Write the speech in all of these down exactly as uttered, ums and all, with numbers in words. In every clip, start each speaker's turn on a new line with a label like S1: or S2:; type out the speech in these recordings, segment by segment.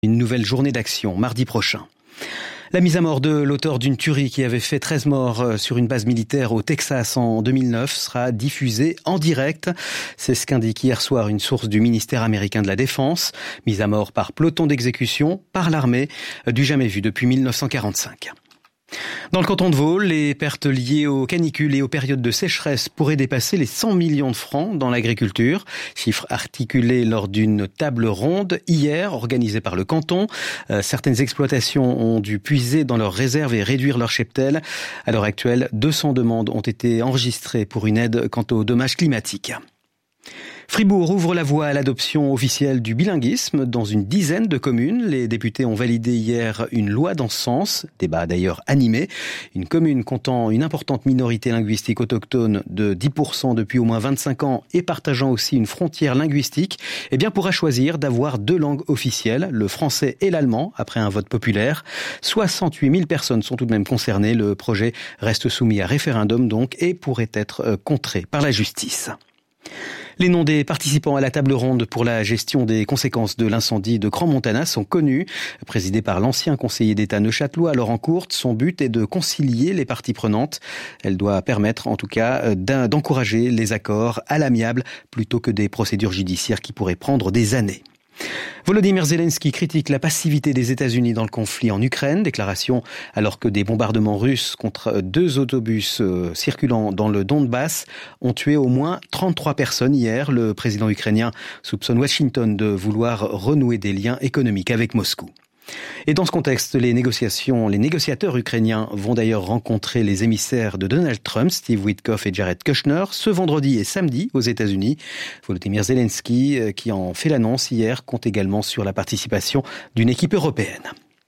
S1: Une nouvelle journée d'action mardi prochain. La mise à mort de l'auteur d'une tuerie qui avait fait treize morts sur une base militaire au Texas en deux mille neuf sera diffusée en direct. C'est ce qu'indique hier soir une source du ministère américain de la Défense. Mise à mort par peloton d'exécution par l'armée, du jamais vu depuis mille neuf cent quarante-cinq. Dans le canton de Vaud, les pertes liées aux canicules et aux périodes de sécheresse pourraient dépasser les cent millions de francs dans l'agriculture. Chiffre articulé lors d'une table ronde hier organisée par le canton. Euh, certaines exploitations ont dû puiser dans leurs réserves et réduire leur cheptel. À l'heure actuelle, deux cents demandes ont été enregistrées pour une aide quant aux dommages climatiques. Fribourg ouvre la voie à l'adoption officielle du bilinguisme dans une dizaine de communes. Les députés ont validé hier une loi dans ce sens, débat d'ailleurs animé. Une commune comptant une importante minorité linguistique autochtone de dix pour cent depuis au moins vingt-cinq ans et partageant aussi une frontière linguistique, eh bien pourra choisir d'avoir deux langues officielles, le français et l'allemand, après un vote populaire. soixante-huit mille personnes sont tout de même concernées. Le projet reste soumis à référendum donc et pourrait être contré par la justice. Les noms des participants à la table ronde pour la gestion des conséquences de l'incendie de Crans-Montana sont connus. Présidée par l'ancien conseiller d'État neuchâtelois Laurent Courte, son but est de concilier les parties prenantes. Elle doit permettre en tout cas d'encourager les accords à l'amiable plutôt que des procédures judiciaires qui pourraient prendre des années. Volodymyr Zelensky critique la passivité des États-Unis dans le conflit en Ukraine. Déclaration alors que des bombardements russes contre deux autobus euh, circulant dans le Donbass ont tué au moins trente-trois personnes hier. Le président ukrainien soupçonne Washington de vouloir renouer des liens économiques avec Moscou. Et dans ce contexte, les négociations, les négociateurs ukrainiens vont d'ailleurs rencontrer les émissaires de Donald Trump, Steve Witkoff et Jared Kushner, ce vendredi et samedi aux États-Unis. Volodymyr Zelensky, qui en fait l'annonce hier, compte également sur la participation d'une équipe européenne.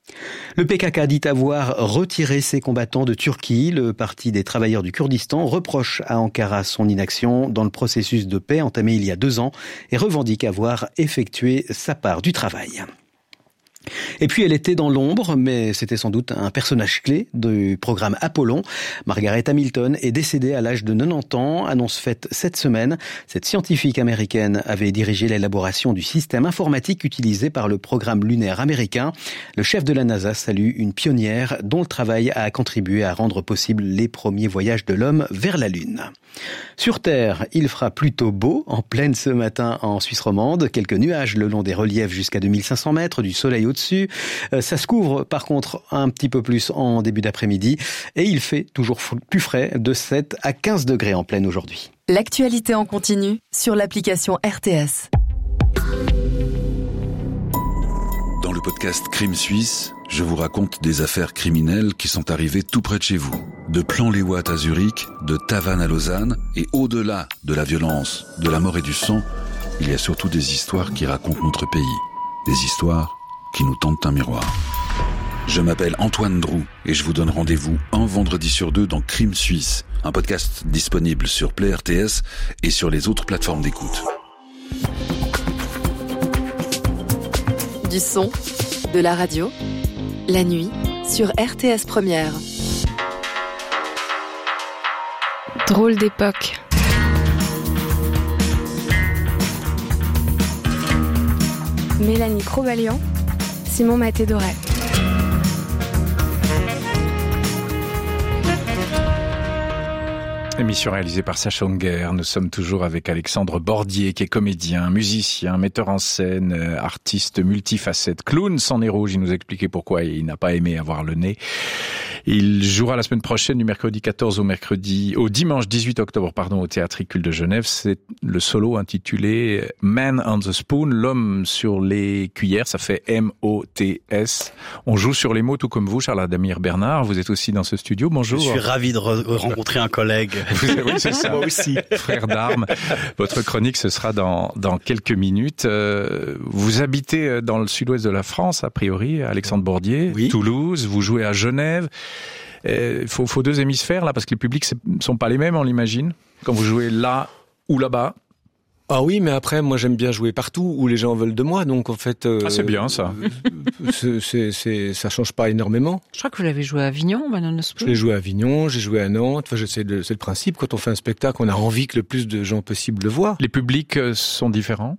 S1: Le P K K dit avoir retiré ses combattants de Turquie. Le Parti des travailleurs du Kurdistan reproche à Ankara son inaction dans le processus de paix entamé il y a deux ans et revendique avoir effectué sa part du travail. Et puis elle était dans l'ombre, mais c'était sans doute un personnage clé du programme Apollon. Margaret Hamilton est décédée à l'âge de quatre-vingt-dix ans, annonce faite cette semaine. Cette scientifique américaine avait dirigé l'élaboration du système informatique utilisé par le programme lunaire américain. Le chef de la NASA salue une pionnière dont le travail a contribué à rendre possible les premiers voyages de l'homme vers la Lune. Sur Terre, il fera plutôt beau, en pleine ce matin en Suisse romande. Quelques nuages le long des reliefs jusqu'à deux mille cinq cents mètres, du soleil au-dessus. Euh, ça se couvre par contre un petit peu plus en début d'après-midi. Et il fait toujours plus frais, de sept à quinze degrés en pleine aujourd'hui.
S2: L'actualité en continu sur l'application R T S.
S3: Dans le podcast Crime Suisse, je vous raconte des affaires criminelles qui sont arrivées tout près de chez vous. De Plan-les-Ouates à Zurich, de Tavannes à Lausanne, et au-delà de la violence, de la mort et du sang, il y a surtout des histoires qui racontent notre pays. Des histoires qui nous tendent un miroir. Je m'appelle Antoine Drou et je vous donne rendez-vous un vendredi sur deux dans Crime Suisse, un podcast disponible sur Play R T S et sur les autres plateformes d'écoute.
S2: Du son, de la radio, la nuit, sur R T S Première.
S4: Drôle d'époque. Mélanie Crobalian, Simon Maté-Doré.
S5: Émission réalisée par Sacha Unger. Nous sommes toujours avec Alexandre Bordier, qui est comédien, musicien, metteur en scène, artiste multifacette, clown sans nez rouge. Il nous expliquait pourquoi il n'a pas aimé avoir le nez. Il jouera la semaine prochaine du mercredi quatorze au mercredi, au dimanche dix-huit octobre, pardon, au Théâtre Ricule de Genève. C'est le solo intitulé Man on the Spoon, l'homme sur les cuillères. Ça fait M O T S. On joue sur les mots tout comme vous, Charles Adamir Bernard. Vous êtes aussi dans ce studio. Bonjour.
S6: Je suis ravi de re- rencontrer un collègue.
S5: Oui, c'est ça.
S6: Moi aussi.
S5: Frère d'armes. Votre chronique, ce sera dans, dans quelques minutes. Euh, vous habitez dans le sud-ouest de la France, a priori, Alexandre Bordier.
S6: Oui.
S5: Toulouse. Vous jouez à Genève. Il euh, faut, faut deux hémisphères, là, parce que les publics ne sont pas les mêmes, on l'imagine. Quand vous jouez là ou là-bas.
S7: Ah oui, mais après, moi, j'aime bien jouer partout où les gens veulent de moi, donc en fait... Euh,
S5: ah, c'est bien, ça.
S7: c'est, c'est, c'est, ça change pas énormément.
S8: Je crois que vous l'avez joué à Avignon, Banana Spoon.
S7: Je l'ai joué à Avignon, j'ai joué à Nantes. Enfin, je sais, c'est le principe. Quand on fait un spectacle, on a envie que le plus de gens possible le voient.
S5: Les publics sont différents?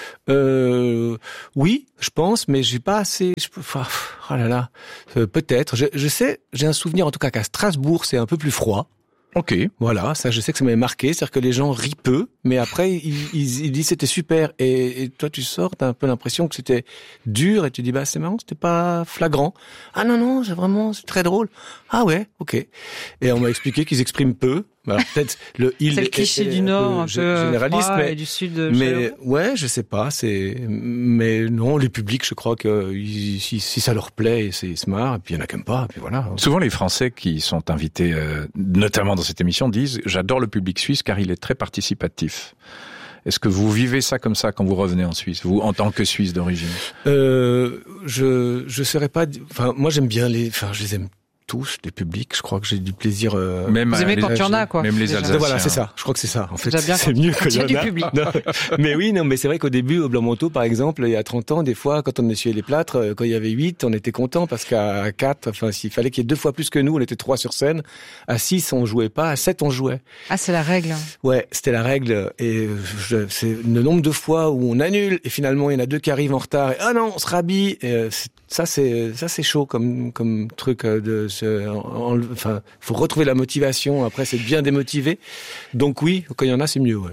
S7: Euh, oui, je pense, mais j'ai pas assez... Je peux, enfin, oh là là, euh, peut-être. Je, je sais, j'ai un souvenir en tout cas qu'à Strasbourg, c'est un peu plus froid.
S5: Ok.
S7: Voilà, ça je sais que ça m'avait marqué, c'est-à-dire que les gens rient peu, mais après ils, ils, ils disent c'était super, et, et toi tu sors, t'as un peu l'impression que c'était dur, et tu dis bah c'est marrant, c'était pas flagrant. Ah non non, c'est vraiment, c'est très drôle. Ah ouais, ok. Et on m'a expliqué qu'ils expriment peu. Alors peut-être le il
S8: c'est le cliché
S7: est, est,
S8: du Nord, un peu
S7: généraliste,
S8: froid,
S7: mais
S8: et du Sud.
S7: mais ouais, je sais pas, c'est mais non, les publics, je crois que ils, si, si ça leur plaît, ils se marrent, et puis il y en a qui aiment pas, et puis voilà.
S5: Souvent les Français qui sont invités, euh, notamment dans cette émission, disent j'adore le public suisse car il est très participatif. Est-ce que vous vivez ça comme ça quand vous revenez en Suisse, vous en tant que Suisse d'origine?
S7: Euh, je je saurais pas. Enfin, moi j'aime bien les. Enfin, je les aime tous, les publics. Je crois que j'ai du plaisir. Euh...
S5: Même
S8: vous aimez quand il y en a, quoi.
S5: Même les Alsaciens.
S7: Voilà, c'est ça. Je crois que c'est ça. En fait,
S8: bien
S7: c'est mieux que
S8: il y a du public.
S7: Non, mais oui, non, mais c'est vrai qu'au début, au Blanc-Manteau, par exemple, il y a trente ans, des fois, quand on essuyait les plâtres, quand il y avait huit, on était content parce qu'à quatre, enfin, s'il fallait qu'il y ait deux fois plus que nous, on était trois sur scène. À six, on jouait pas. À sept, on jouait.
S8: Ah, c'est la règle.
S7: Ouais, c'était la règle. Et je, c'est le nombre de fois où on annule et finalement il y en a deux qui arrivent en retard. Et ah non, on se rhabille. Et euh, ça, c'est ça, c'est chaud comme comme truc de. Se, en, Enfin, faut retrouver la motivation. Après, c'est bien démotivé. Donc oui, quand il y en a, c'est mieux. Ouais.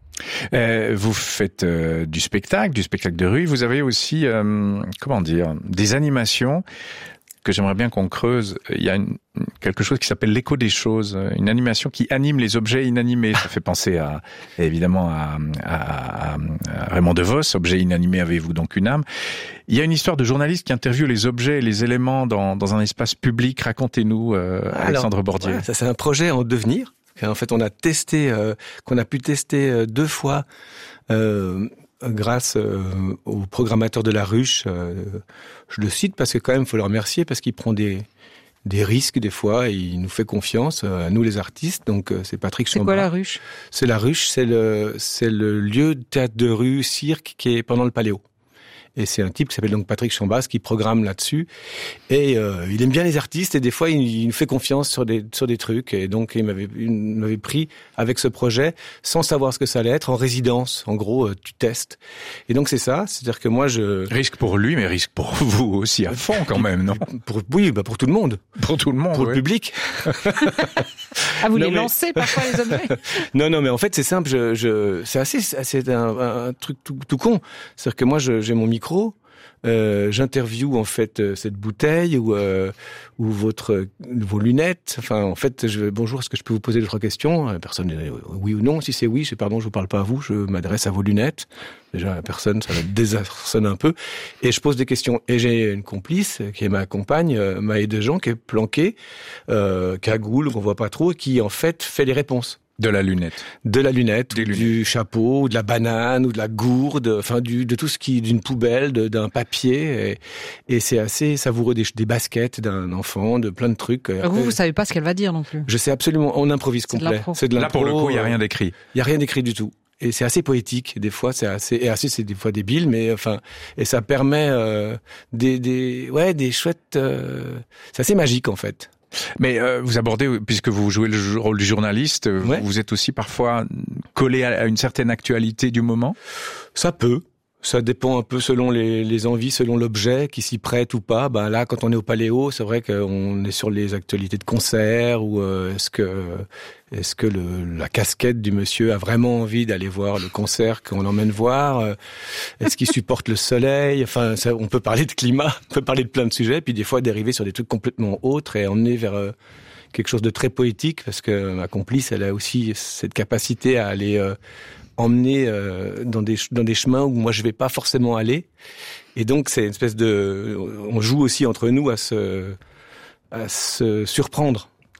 S5: Euh, vous faites euh, du spectacle, du spectacle de rue. Vous avez aussi, euh, comment dire, des animations que j'aimerais bien qu'on creuse. Il y a une, quelque chose qui s'appelle l'écho des choses, une animation qui anime les objets inanimés. Ça fait penser à, évidemment à, à, à Raymond DeVos, objet inanimé, avez-vous donc une âme. Il y a une histoire de journaliste qui interviewe les objets et les éléments dans, dans un espace public. Racontez-nous, euh, Alexandre
S7: Alors,
S5: Bordier.
S7: Ouais, ça c'est un projet en devenir. En fait, on a testé, euh, qu'on a pu tester euh, deux fois. Euh, grâce euh, au programmateur de la Ruche. Euh, je le cite parce que quand même, il faut le remercier parce qu'il prend des des risques des fois et il nous fait confiance à nous les artistes. Donc euh, c'est Patrick Chambard.
S8: C'est quoi la Ruche?
S7: C'est la Ruche, c'est le c'est le lieu de théâtre de rue, cirque qui est pendant le Paléo. Et c'est un type qui s'appelle donc Patrick Chambas qui programme là-dessus. Et euh, il aime bien les artistes et des fois il, il nous fait confiance sur des sur des trucs. Et donc il m'avait il m'avait pris avec ce projet sans savoir ce que ça allait être en résidence. En gros, euh, tu testes. Et donc c'est ça, c'est-à-dire que moi je
S5: risque pour lui, mais risque pour vous aussi à fond quand même, non?
S7: Pour oui, bah pour tout le monde.
S5: Pour tout le monde.
S7: Pour
S5: ouais.
S7: le public.
S8: Ah, vous
S7: non,
S8: les
S7: mais...
S8: lancez parfois les objets?
S7: Non, non, mais en fait c'est simple. Je, je c'est assez, c'est un, un truc tout, tout con. C'est-à-dire que moi je, j'ai mon micro. Euh, j'interviewe en fait euh, cette bouteille ou euh, ou votre euh, vos lunettes. Enfin, en fait, je bonjour, est-ce que je peux vous poser deux trois questions? La personne dit oui ou non. Si c'est oui, je pardon, je vous parle pas à vous, je m'adresse à vos lunettes. Déjà, la personne, ça la désarçonne un peu. Et je pose des questions. Et j'ai une complice qui est ma compagne, euh, Maë Dejean, qui est planquée, euh, cagoule, qu'on voit pas trop, et qui en fait fait les réponses.
S5: De la lunette.
S7: De la lunette,
S5: Des
S7: ou
S5: lunettes.
S7: Du chapeau, ou de la banane, ou de la gourde, enfin du de tout ce qui, d'une poubelle, de, d'un papier, et, et c'est assez savoureux, des, des baskets d'un enfant, de plein de trucs.
S8: Après, vous, vous savez pas ce qu'elle va dire non plus.
S7: Je sais absolument, on improvise
S8: C'est de
S7: complet.
S8: l'impro.
S7: C'est de
S5: Là
S7: l'impro.
S5: pour le coup, il y a
S7: euh,
S5: rien d'écrit.
S7: Il y a rien d'écrit du tout. Et c'est assez poétique. Des fois, c'est assez, et assez, c'est des fois débile, mais enfin, et ça permet euh, des, des, ouais, des chouettes. Euh, c'est assez magique en fait.
S5: Mais euh, vous abordez, puisque vous jouez le rôle du journaliste,
S7: Ouais.
S5: vous êtes aussi parfois collé à une certaine actualité du moment.
S7: Ça peut. Ça dépend un peu selon les, les envies, selon l'objet qui s'y prête ou pas. Ben là, quand on est au Paléo, c'est vrai qu'on est sur les actualités de concert ou euh, est-ce que est-ce que le, la casquette du monsieur a vraiment envie d'aller voir le concert qu'on l'emmène voir euh, Est-ce qu'il supporte le soleil Enfin, ça, on peut parler de climat, on peut parler de plein de sujets, puis des fois dériver sur des trucs complètement autres et emmener vers euh, quelque chose de très poétique, parce que ma complice, elle a aussi cette capacité à aller euh, emmener euh, dans des dans des chemins où moi je vais pas forcément aller, et donc c'est une espèce de, on joue aussi entre nous à se à se surprendre.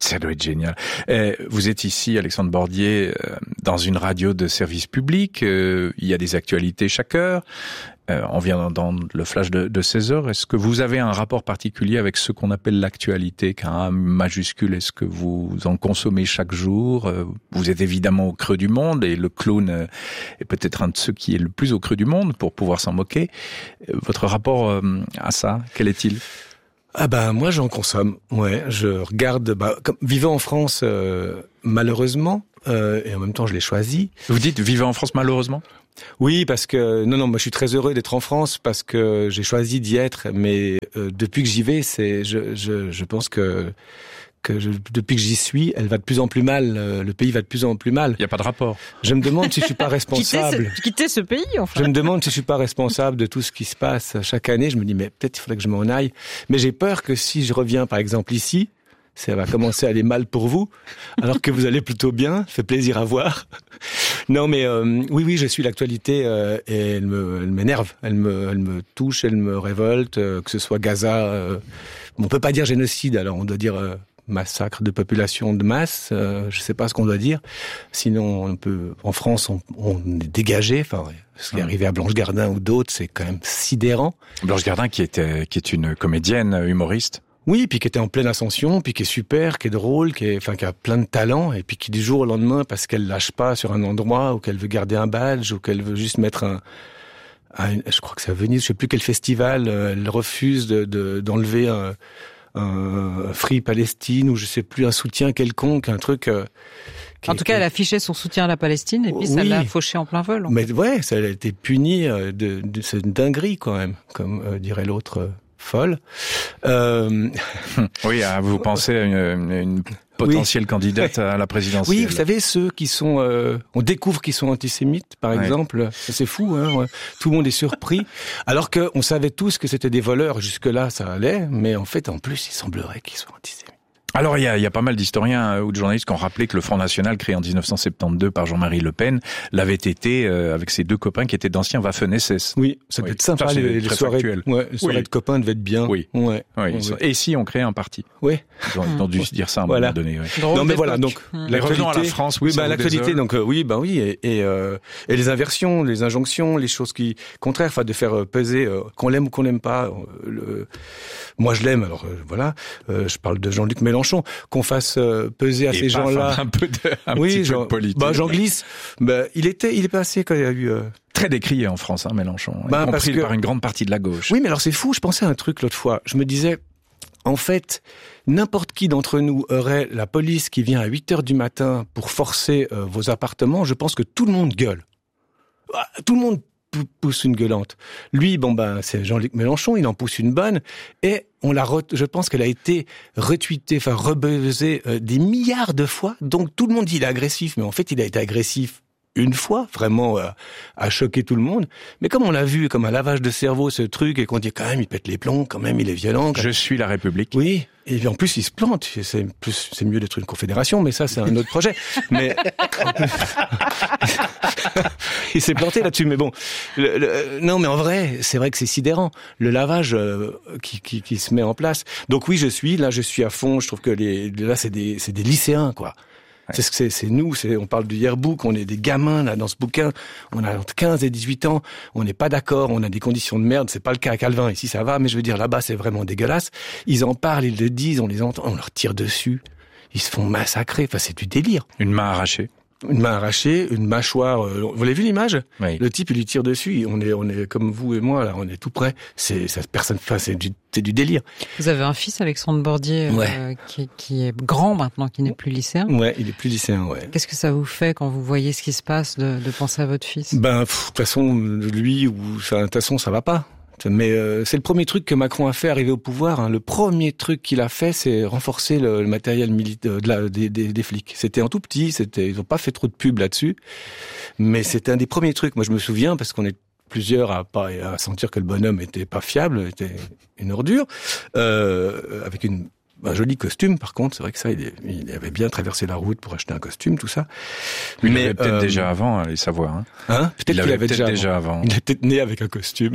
S5: Ça doit être génial. Euh, vous êtes ici, Alexandre Bordier, euh, dans une radio de service public. Euh, il y a des actualités chaque heure. Euh, on vient d'entendre le flash de, de seize heures. Est-ce que vous avez un rapport particulier avec ce qu'on appelle l'actualité, qu'un A majuscule? Est-ce que vous en consommez chaque jour? euh, Vous êtes évidemment au creux du monde et le clown euh, est peut-être un de ceux qui est le plus au creux du monde pour pouvoir s'en moquer. Euh, votre rapport euh, à ça, quel est-il?
S7: Ah bah moi j'en consomme, ouais. Je regarde, bah, comme, vivant en France, euh, malheureusement, euh, et en même temps je l'ai choisi.
S5: Vous dites vivez en France malheureusement?
S7: Oui, parce que non, non, moi je suis très heureux d'être en France parce que j'ai choisi d'y être. Mais euh, depuis que j'y vais, c'est, je, je, je pense que que je, depuis que j'y suis, elle va de plus en plus mal. Euh, le pays va de plus en plus mal.
S5: Il n'y a pas de rapport.
S7: Je me demande si je suis pas responsable.
S8: quitter, ce, quitter ce pays, enfin.
S7: Je me demande si je suis pas responsable de tout ce qui se passe chaque année. Je me dis mais peut-être il faudrait que je m'en aille. Mais j'ai peur que si je reviens par exemple ici, ça va commencer à aller mal pour vous, alors que vous allez plutôt bien. Ça fait plaisir à voir. Non, mais euh, oui, oui, je suis l'actualité euh, et elle me, elle m'énerve, elle me, elle me touche, elle me révolte. Euh, que ce soit Gaza, euh, on peut pas dire génocide, alors on doit dire euh, massacre de population de masse. Euh, je sais pas ce qu'on doit dire. Sinon, on peut, en France, on, on est dégagé. Enfin, ce qui est arrivé à Blanche Gardin ou d'autres, c'est quand même sidérant.
S5: Blanche Gardin, qui était, qui est une comédienne humoriste.
S7: Oui, puis qui était en pleine ascension, puis qui est super, qui est drôle, qui est, enfin, qui a plein de talent, et puis qui du jour au lendemain, parce qu'elle lâche pas sur un endroit, ou qu'elle veut garder un badge, ou qu'elle veut juste mettre un, un je crois que c'est à Venise, je sais plus quel festival, elle refuse de, de d'enlever un, un Free Palestine, ou je sais plus, un soutien quelconque, un truc. Euh,
S8: en tout cas, elle affichait son soutien à la Palestine, et puis ça
S7: oui.
S8: l'a fauché en plein vol. En
S7: Mais ouais, ça a été puni de, de c'est une dinguerie quand même, comme euh, dirait l'autre. Euh, folle. Euh...
S5: Oui, vous pensez à une, une potentielle oui. candidate à la présidentielle.
S7: Oui, vous savez, ceux qui sont... Euh, on découvre qu'ils sont antisémites, par ouais. exemple. C'est fou, hein. Tout le monde est surpris. Alors qu'on savait tous que c'était des voleurs. Jusque-là, ça allait. Mais en fait, en plus, il semblerait qu'ils soient antisémites.
S5: Alors il y a, il y a pas mal d'historiens ou de journalistes qui ont rappelé que le Front National, créé en dix-neuf cent soixante-douze par Jean-Marie Le Pen, l'avait été euh, avec ses deux copains qui étaient d'anciens Waffen-S S.
S7: Oui, ça devait oui. être sympa. Ça, les, les soirées, ouais, les soirées oui. de copains devaient être bien.
S5: Oui.
S7: Ouais.
S5: oui.
S7: ouais.
S5: Et si on créait un parti?
S7: Oui.
S5: Ils ont, ils ont dû se dire ça à un
S7: voilà.
S5: moment donné. Oui.
S7: Non mais voilà, donc
S5: mmh. revenons à la France.
S7: Oui, bah l'actualité. Donc euh, oui, bah oui, et et, euh, et les inversions, les injonctions, les choses qui contraires, enfin de faire peser euh, qu'on l'aime ou qu'on l'aime pas. Euh, le... Moi je l'aime, alors euh, voilà. Euh, je parle de Jean-Luc Mélenchon, qu'on fasse peser à
S5: et
S7: ces gens-là.
S5: Un peu de, un
S7: oui,
S5: petit
S7: genre,
S5: peu de politique.
S7: Bah, j'en glisse. Bah, il était, il est passé quand il y a eu. Euh...
S5: Très décrié en France, hein, Mélenchon.
S7: Bah,
S5: y compris
S7: parce que...
S5: par une grande partie de la gauche.
S7: Oui, mais alors c'est fou. Je pensais à un truc l'autre fois. Je me disais, en fait, n'importe qui d'entre nous aurait la police qui vient à huit heures du matin pour forcer euh, vos appartements. Je pense que tout le monde gueule. Tout le monde pousse une gueulante. Lui, bon ben, c'est Jean-Luc Mélenchon, il en pousse une bonne, et on l'a, re- je pense qu'elle a été retweetée, enfin rebuzzée euh, des milliards de fois. Donc tout le monde dit il est agressif, mais en fait il a été agressif une fois, vraiment euh, à choquer tout le monde. Mais comme on l'a vu, comme un lavage de cerveau, ce truc, et qu'on dit quand même il pète les plombs, quand même il est violent.
S5: Je suis la République.
S7: Oui. Et en plus, il se plante. C'est plus, c'est mieux d'être une confédération, mais ça, c'est un autre projet. Mais il s'est planté là-dessus. Mais bon, le, le, non, mais en vrai, c'est vrai que c'est sidérant le lavage euh, qui, qui, qui se met en place. Donc oui, je suis là, je suis à fond. Je trouve que les, là, c'est des, c'est des lycéens, quoi. Ouais. C'est ce que c'est, c'est nous. C'est, on parle du yearbook. On est des gamins là dans ce bouquin. On a entre quinze et dix-huit ans. On n'est pas d'accord. On a des conditions de merde. C'est pas le cas à Calvin. Ici, ça va. Mais je veux dire, là-bas, c'est vraiment dégueulasse. Ils en parlent, ils le disent, on les entend, on leur tire dessus. Ils se font massacrer. Enfin, c'est du délire.
S5: Une main arrachée. Une
S7: main arrachée, une mâchoire. Euh, vous l'avez vu l'image?
S5: Oui.
S7: Le type, il lui tire dessus. On est, on est comme vous et moi là. On est tout près. C'est, ça, personne. Enfin, c'est du, c'est du délire.
S8: Vous avez un fils, Alexandre Bordier,
S7: ouais.
S8: euh, qui, qui est grand maintenant, qui n'est plus lycéen.
S7: Ouais, il est plus lycéen. Ouais.
S8: Qu'est-ce que ça vous fait quand vous voyez ce qui se passe de, de penser à votre fils?
S7: Ben, de toute façon, lui ou, de toute façon, ça va pas. Mais euh, c'est le premier truc que Macron a fait arriver au pouvoir. Hein. Le premier truc qu'il a fait, c'est renforcer le, le matériel militaire de la, des, des, des flics. C'était en tout petit, c'était, ils n'ont pas fait trop de pub là-dessus, mais c'était un des premiers trucs. Moi, je me souviens parce qu'on est plusieurs à pas à sentir que le bonhomme était pas fiable, était une ordure, euh, avec une un joli costume, par contre, c'est vrai que ça, il, est, il avait bien traversé la route pour acheter un costume, tout ça.
S5: Mais il l'avait peut-être euh, déjà avant, allez savoir. Hein,
S7: hein peut-être
S5: il
S7: qu'il
S5: avait
S7: avait
S5: peut-être
S7: déjà,
S5: déjà avant.
S7: avant. Il est peut-être né avec un costume.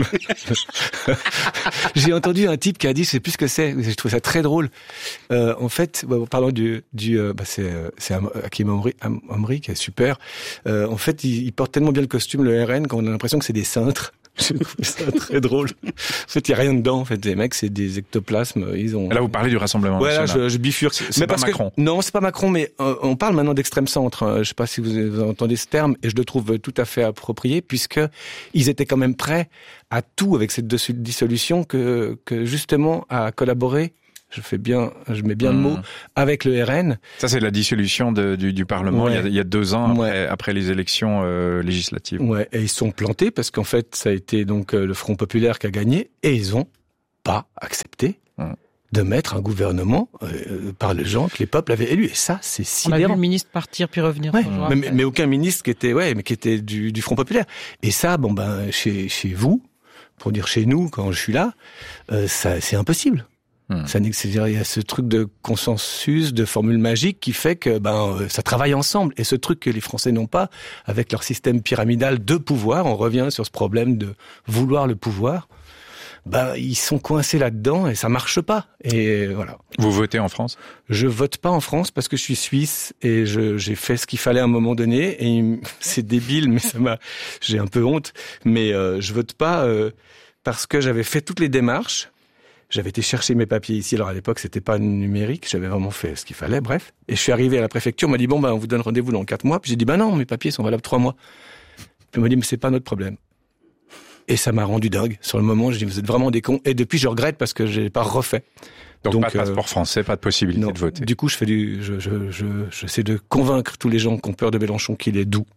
S7: J'ai entendu un type qui a dit, je sais plus ce que c'est, je trouve ça très drôle. Euh, en fait, bah, parlant du, du, euh, bah, c'est, c'est Hakim Omri, Omri qui est super. Euh, en fait, il, il porte tellement bien le costume, le R N, qu'on a l'impression que c'est des cintres. Je trouve ça très drôle. En fait, il y a rien dedans. En fait, les mecs, c'est des ectoplasmes. Ils ont.
S5: Là, vous parlez du Rassemblement
S7: ouais,
S5: national.
S7: Là, je, je bifurque.
S5: C'est, c'est
S7: mais
S5: pas
S7: parce
S5: Macron.
S7: Que, non, c'est pas Macron, mais euh, on parle maintenant d'extrême centre. Hein. Je sais pas si vous, vous entendez ce terme, et je le trouve tout à fait approprié, puisque ils étaient quand même prêts à tout avec cette dissolution, que, que justement à collaborer. Je fais bien, je mets bien mmh. le mot avec le R N.
S5: Ça, c'est la dissolution de, du, du Parlement ouais. il, y a, il y a deux ans après,
S7: ouais.
S5: après les élections euh, législatives.
S7: Ouais, et ils sont plantés parce qu'en fait, ça a été donc le Front populaire qui a gagné et ils ont pas accepté mmh. de mettre un gouvernement euh, par les gens que les peuples avaient élus. Et ça, c'est sidérant.
S8: On a vu le ministre partir puis revenir.
S7: Ouais, mais, mais aucun ministre qui était, ouais, mais qui était du, du Front populaire. Et ça, bon ben, chez chez vous, pour dire chez nous, quand je suis là, euh, ça, c'est impossible. Hmm. Ça, c'est-à-dire, il y a ce truc de consensus, de formule magique qui fait que ben ça travaille ensemble. Et ce truc que les Français n'ont pas, avec leur système pyramidal de pouvoir, on revient sur ce problème de vouloir le pouvoir. Ben ils sont coincés là-dedans et ça marche pas. Et voilà.
S5: Vous votez en France ?
S7: Je vote pas en France parce que je suis suisse et je, j'ai fait ce qu'il fallait à un moment donné. Et c'est débile, mais ça m'a, j'ai un peu honte. Mais euh, je vote pas euh, parce que j'avais fait toutes les démarches. J'avais été chercher mes papiers ici. Alors à l'époque, c'était pas numérique. J'avais vraiment fait ce qu'il fallait. Bref. Et je suis arrivé à la préfecture. On m'a dit bon ben on vous donne rendez-vous dans quatre mois. Puis j'ai dit ben non, mes papiers sont valables trois mois. Puis on m'a dit mais c'est pas notre problème. Et ça m'a rendu dingue. Sur le moment, j'ai dit vous êtes vraiment des cons. Et depuis, je regrette parce que j'ai pas refait.
S5: Donc, Donc pas de passeport euh, français, pas de possibilité
S7: non.
S5: de voter.
S7: Du coup, je fais du, je, je, je, j'essaie de convaincre tous les gens qui ont peur de Mélenchon qu'il est doux.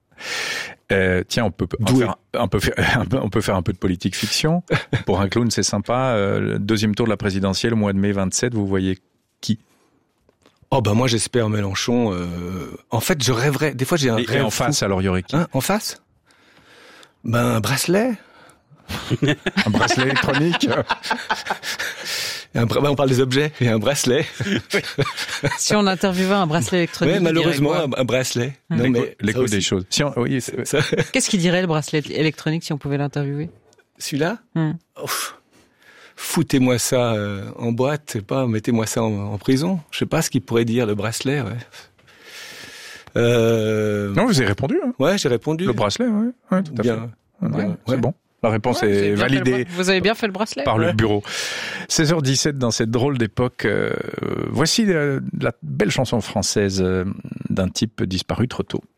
S5: Euh, tiens, on peut, on, faire un peu, on peut faire un peu de politique fiction. Pour un clown, c'est sympa. Euh, deuxième tour de la présidentielle, au mois de mai vingt-sept, vous voyez qui ?
S7: Oh ben moi, j'espère Mélenchon. Euh... En fait, je rêverais. Des fois, j'ai un
S5: et,
S7: rêve.
S5: Et en face,
S7: fou.
S5: Alors, il y aurait qui ?
S7: Hein, en face ? Ben un bracelet.
S5: Un bracelet électronique.
S7: Un, ben on parle des objets, il y a un bracelet.
S8: Si on interviewait un bracelet électronique,
S7: ouais, malheureusement un, un bracelet.
S5: Hum. Non, mais l'écho des choses. Si on, oui, c'est...
S8: Ça... Qu'est-ce qu'il dirait le bracelet électronique si on pouvait l'interviewer ?
S7: Celui-là
S8: hum.
S7: oh, foutez-moi ça euh, en boîte, c'est pas, mettez-moi ça en, en prison. Je sais pas ce qu'il pourrait dire le bracelet. Ouais.
S5: Euh... Non, vous avez répondu. Hein.
S7: Ouais, j'ai répondu.
S5: Le bracelet, ouais, ouais tout à
S7: bien.
S5: fait. Ouais, ouais, c'est bon. La réponse
S8: ouais,
S5: est validée.
S8: Le... Vous avez bien fait le bracelet.
S5: Par
S8: ouais.
S5: le bureau. seize heures dix-sept dans cette drôle d'époque. Euh, voici la, la belle chanson française euh, d'un type disparu trop tôt.